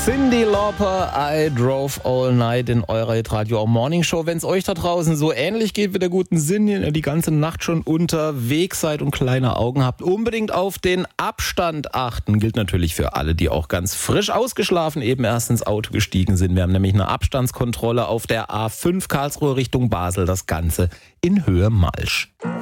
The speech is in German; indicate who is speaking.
Speaker 1: Cyndi Lauper, I Drove All Night in eurer Hitradio Morning Show. Wenn es euch da draußen so ähnlich geht wie der guten Cyndi, ihr die ganze Nacht schon unterwegs seid und kleine Augen habt, unbedingt auf den Abstand achten. Gilt natürlich für alle, die auch ganz frisch ausgeschlafen eben erst ins Auto gestiegen sind. Wir haben nämlich eine Abstandskontrolle auf der A5 Karlsruhe Richtung Basel. Das Ganze in Höhe Malsch.